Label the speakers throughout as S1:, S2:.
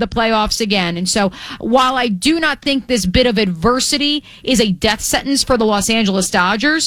S1: the playoffs again. And so while I do not think this bit of adversity is a death sentence for the Los Angeles Dodgers,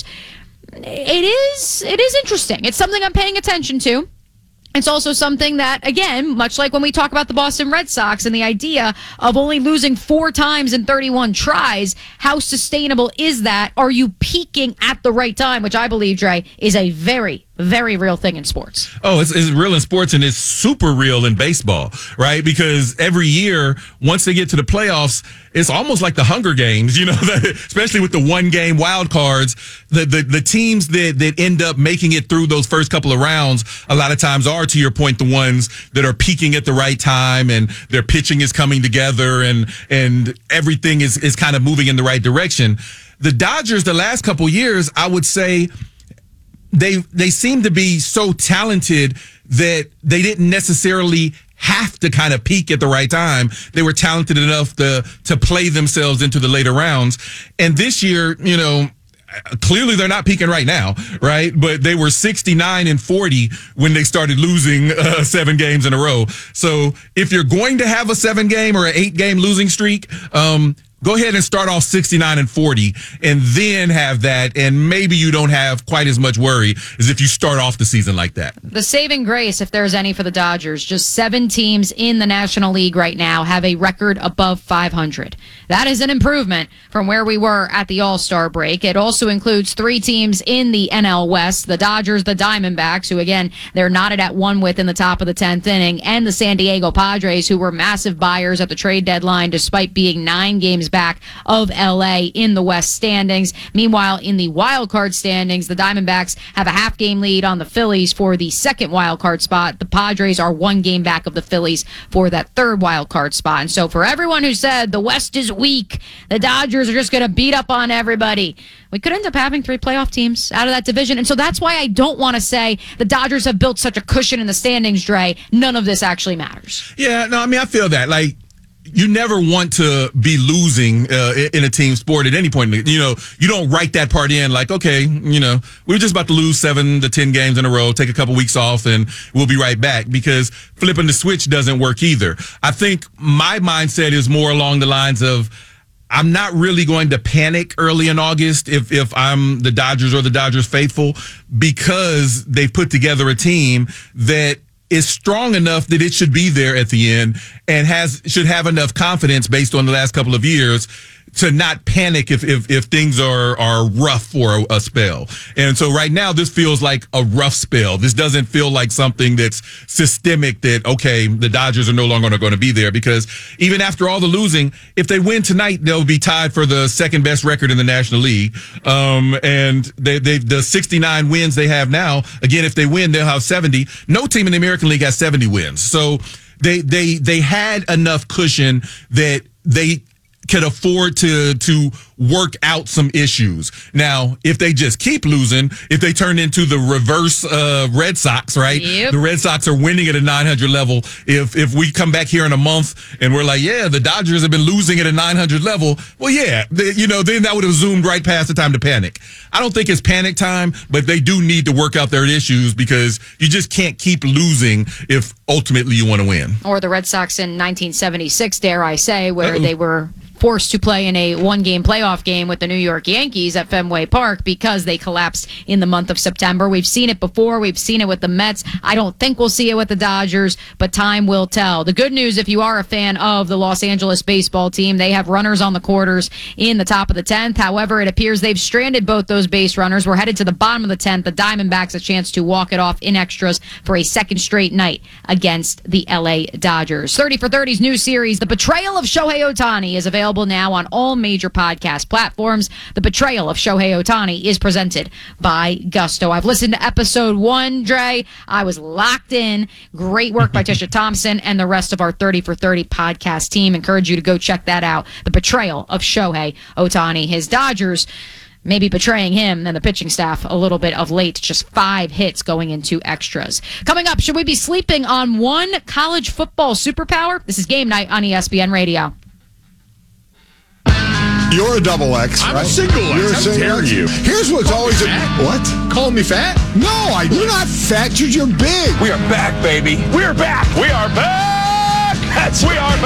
S1: it is interesting. It's something I'm paying attention to. It's also something that, again, much like when we talk about the Boston Red Sox and the idea of only losing 4 times in 31 tries, how sustainable is that? Are you peaking at the right time? Which I believe, Dre, is a very, very real thing in sports.
S2: Oh, it's real in sports, and it's super real in baseball, right? Because every year, once they get to the playoffs, it's almost like the Hunger Games, especially with the one-game wild cards. The teams that end up making it through those first couple of rounds a lot of times are, to your point, the ones that are peaking at the right time, and their pitching is coming together, and everything is kind of moving in the right direction. The Dodgers, the last couple years, I would say, they seem to be so talented that they didn't necessarily have to kind of peak at the right time. They were talented enough to play themselves into the later rounds. And this year, clearly they're not peaking right now, right? But they were 69-40 when they started losing 7 games in a row. So if you're going to have a 7-game or an 8-game losing streak, go ahead and start off 69-40 and then have that, and maybe you don't have quite as much worry as if you start off the season like that.
S1: The saving grace, if there's any for the Dodgers, just 7 teams in the National League right now have a record above 500. That is an improvement from where we were at the All-Star break. It also includes 3 teams in the NL West, the Dodgers, the Diamondbacks, who again, they're knotted at 1 with in the top of the 10th inning, and the San Diego Padres, who were massive buyers at the trade deadline despite being 9 games back of LA in the West standings. Meanwhile, in the wild card standings, the Diamondbacks have a half-game lead on the Phillies for the second wild card spot. The Padres are 1 game back of the Phillies for that third wild card spot. And so for everyone who said the West is weak, the Dodgers are just going to beat up on everybody, we could end up having 3 playoff teams out of that division. And so that's why I don't want to say the Dodgers have built such a cushion in the standings, Dre. None of this actually matters.
S2: Yeah, no, I feel that. You never want to be losing in a team sport at any point. You don't write that part in like, okay, we're just about to lose 7 to 10 games in a row, take a couple weeks off, and we'll be right back, because flipping the switch doesn't work either. I think my mindset is more along the lines of, I'm not really going to panic early in August if I'm the Dodgers or the Dodgers faithful, because they've put together a team that is strong enough that it should be there at the end, and should have enough confidence based on the last couple of years to not panic if things are rough for a spell. And so right now, this feels like a rough spell. This doesn't feel like something that's systemic, that, okay, the Dodgers are no longer going to be there, because even after all the losing, if they win tonight, they'll be tied for the second best record in the National League. And the 69 wins they have now, again, if they win, they'll have 70. No team in the American League has 70 wins. So they had enough cushion that they could afford to work out some issues. Now, if they just keep losing, if they turn into the reverse Red Sox, right?
S1: Yep.
S2: The Red Sox are winning at a 900 level. If we come back here in a month and we're like, yeah, the Dodgers have been losing at a 900 level, well, yeah, then that would have zoomed right past the time to panic. I don't think it's panic time, but they do need to work out their issues, because you just can't keep losing if ultimately you want to win.
S1: Or the Red Sox in 1976, dare I say, where they were forced to play in a 1-game playoff game with the New York Yankees at Fenway Park because they collapsed in the month of September. We've seen it before. We've seen it with the Mets. I don't think we'll see it with the Dodgers, but time will tell. The good news, if you are a fan of the Los Angeles baseball team, they have runners on the quarters in the top of the 10th. However, it appears they've stranded both those base runners. We're headed to the bottom of the 10th. The Diamondbacks a chance to walk it off in extras for a second straight night against the LA Dodgers. 30 for 30's new series, The Betrayal of Shohei Ohtani, is available now on all major podcast platforms. The Betrayal of Shohei Ohtani is presented by Gusto. I've listened to episode 1, Dre. I was locked in. Great work by Tisha Thompson and the rest of our 30 for 30 podcast team. Encourage you to go check that out. The Betrayal of Shohei Ohtani. His Dodgers maybe betraying him and the pitching staff a little bit of late. Just 5 hits going into extras. Coming up, should we be sleeping on one college football superpower? This is Game Night on ESPN Radio.
S3: You're a double X.
S4: I'm
S3: right?
S4: a single X.
S3: You're a
S4: How
S3: single
S4: dare
S3: X.
S4: you?
S3: Here's what's always what?
S4: Calling me fat?
S3: No, you're not fat. You're big.
S4: We are back, baby. We are back. We are back. We are back.